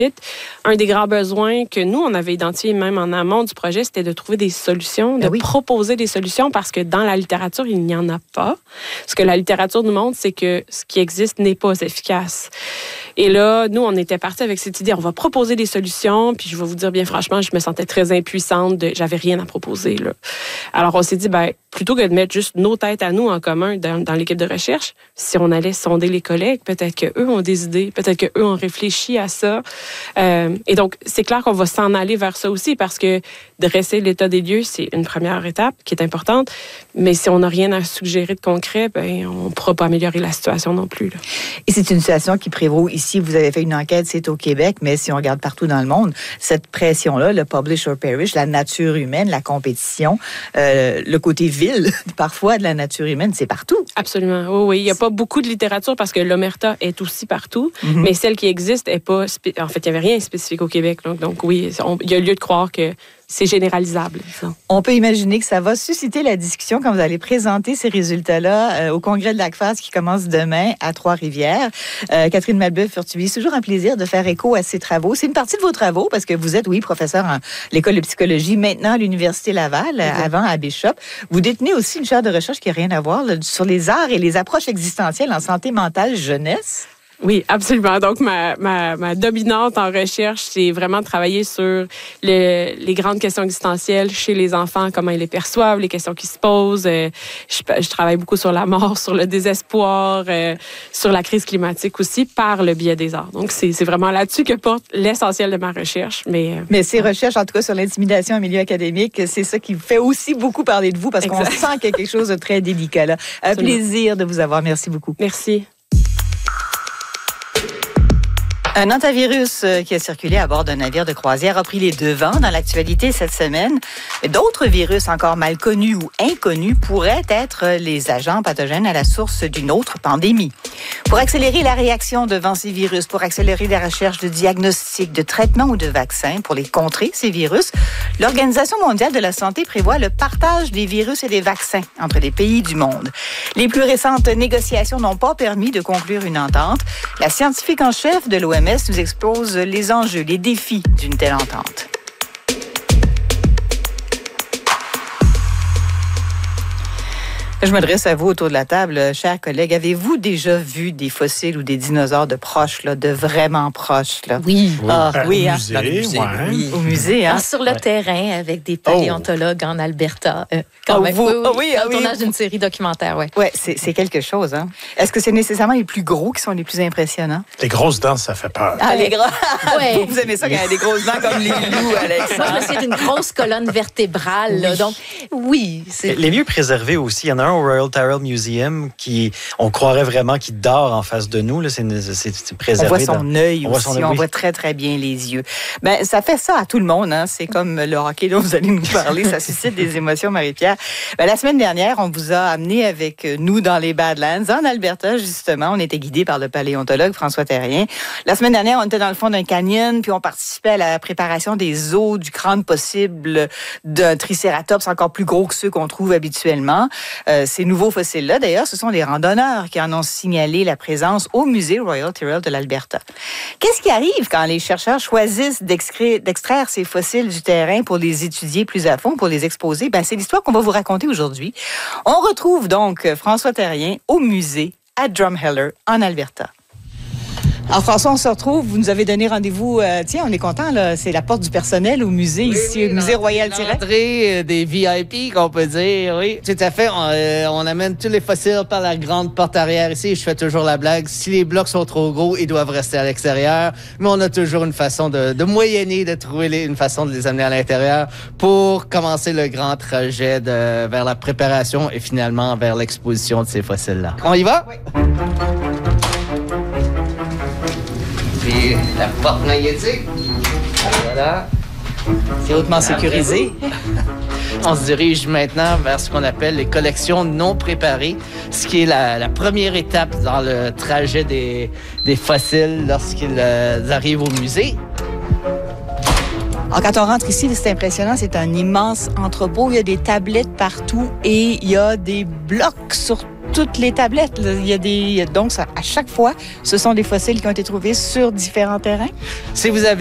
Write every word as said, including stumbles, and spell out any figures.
Un des grands besoins que nous, on avait identifié même en amont du projet, c'était de trouver des solutions, de ben oui. proposer des solutions parce que dans la littérature, il n'y en a pas. Ce que la littérature nous montre, c'est que ce qui existe n'est pas efficace. Et là, nous, on était partis avec cette idée, on va proposer des solutions, puis je vais vous dire bien franchement, je me sentais très impuissante, de, j'avais rien à proposer, là. Alors, on s'est dit, ben, plutôt que de mettre juste nos têtes à nous en commun dans, dans l'équipe de recherche, si on allait sonder les collègues, peut-être qu'eux ont des idées, peut-être qu'eux ont réfléchi à ça. Euh, et donc, c'est clair qu'on va s'en aller vers ça aussi parce que dresser l'état des lieux, c'est une première étape qui est importante, mais si on n'a rien à suggérer de concret, ben, on ne pourra pas améliorer la situation non plus, là. Et c'est une situation qui prévaut ici. Vous avez fait une enquête, c'est au Québec, mais si on regarde partout dans le monde, cette pression-là, le publish or perish, la nature humaine, la compétition, euh, le côté vil, parfois, de la nature humaine, c'est partout. Absolument. Oui, oui. Il n'y a pas beaucoup de littérature parce que l'omerta est aussi partout, mm-hmm. mais celle qui existe est pas... Spé... En fait, il n'y avait rien de spécifique au Québec. Donc, donc oui, on... il y a lieu de croire que c'est généralisable. Disons. On peut imaginer que ça va susciter la discussion quand vous allez présenter ces résultats-là euh, au congrès de l'A C F A S qui commence demain à Trois-Rivières. Euh, Catherine Malbeuf-Furtuby, c'est toujours un plaisir de faire écho à ces travaux. C'est une partie de vos travaux parce que vous êtes, oui, professeur à l'école de psychologie, maintenant à l'Université Laval, mm-hmm. avant à Bishop. Vous détenez aussi une chaire de recherche qui n'a rien à voir là, sur les arts et les approches existentielles en santé mentale jeunesse. Oui, absolument. Donc, ma, ma, ma dominante en recherche, c'est vraiment de travailler sur le, les grandes questions existentielles chez les enfants, comment ils les perçoivent, les questions qui se posent. Euh, je, je travaille beaucoup sur la mort, sur le désespoir, euh, sur la crise climatique aussi, par le biais des arts. Donc, c'est, c'est vraiment là-dessus que porte l'essentiel de ma recherche. Mais, euh, mais ces recherches, en tout cas sur l'intimidation en milieu académique, c'est ça qui fait aussi beaucoup parler de vous parce exact. Qu'on sent qu'il y a quelque chose de très délicat là. Un absolument. Plaisir de vous avoir. Merci beaucoup. Merci. Un antivirus qui a circulé à bord d'un navire de croisière a pris les devants dans l'actualité cette semaine. D'autres virus encore mal connus ou inconnus pourraient être les agents pathogènes à la source d'une autre pandémie. Pour accélérer la réaction devant ces virus, pour accélérer la recherche de diagnostics, de traitements ou de vaccins pour les contrer, ces virus, l'Organisation mondiale de la santé prévoit le partage des virus et des vaccins entre les pays du monde. Les plus récentes négociations n'ont pas permis de conclure une entente. La scientifique en chef de l'O M S nous expose les enjeux, les défis d'une telle entente. Je m'adresse à vous autour de la table, chers collègues. Avez-vous déjà vu des fossiles ou des dinosaures de proches, là, de vraiment proches? Là? Oui. Oui, ah, ben, oui au hein? musée, Dans le musée, ouais. oui. Au musée, hein? Ah, sur le ouais. terrain, avec des paléontologues oh. en Alberta. Euh, quand oh, même. vous, oui, oui, oh, oui, dans le oui. tournage d'une série documentaire, oui. Oui, c'est, c'est quelque chose. Hein? Est-ce que c'est nécessairement les plus gros qui sont les plus impressionnants? Les grosses dents, ça fait peur. Ah, les gros! Ouais. Vous aimez ça quand il y a des grosses dents comme les loups, Alex? Moi, je me souviens d'une grosse colonne vertébrale. Oui. Là, donc, oui. C'est... Les mieux préservés aussi. Il y en a un au Royal Tyrrell Museum qui, on croirait vraiment qu'il dort en face de nous. Là. C'est, c'est, c'est préservé. On voit son dans... œil on aussi. Voit son... On oui. voit très, très bien les yeux. Ben, ça fait ça à tout le monde. Hein. C'est comme le hockey dont vous allez nous parler. Ça suscite des émotions, Marie-Pierre. Ben, la semaine dernière, on vous a amené avec nous dans les Badlands, en Alberta, justement. On était guidés par le paléontologue François Terrien. La semaine dernière, on était dans le fond d'un canyon, puis on participait à la préparation des os du crâne possible d'un tricératops encore plus gros que ceux qu'on trouve habituellement. Euh, ces nouveaux fossiles-là, d'ailleurs, ce sont les randonneurs qui en ont signalé la présence au musée Royal Tyrrell de l'Alberta. Qu'est-ce qui arrive quand les chercheurs choisissent d'extraire ces fossiles du terrain pour les étudier plus à fond, pour les exposer? Ben, c'est l'histoire qu'on va vous raconter aujourd'hui. On retrouve donc François Terrien au musée à Drumheller, en Alberta. Alors François, on se retrouve. Vous nous avez donné rendez-vous. Euh, tiens, on est content là. C'est la porte du personnel au musée, oui, ici, oui, au musée Royal Tyrrell. L'entrée des V I P, qu'on peut dire, oui. Tout à fait. On, euh, on amène tous les fossiles par la grande porte arrière ici. Je fais toujours la blague. Si les blocs sont trop gros, ils doivent rester à l'extérieur. Mais on a toujours une façon de, de moyenner, de trouver les, une façon de les amener à l'intérieur pour commencer le grand trajet de, vers la préparation et finalement vers l'exposition de ces fossiles-là. On y va? Oui. Puis la porte magnétique. Voilà. C'est hautement sécurisé. On se dirige maintenant vers ce qu'on appelle les collections non préparées, ce qui est la, la première étape dans le trajet des, des fossiles lorsqu'ils euh, arrivent au musée. Alors, quand on rentre ici, c'est impressionnant. C'est un immense entrepôt. Il y a des tablettes partout et il y a des blocs sur toutes les tablettes. Là. Il y a des, donc, ça, à chaque fois, ce sont des fossiles qui ont été trouvés sur différents terrains. Si vous avez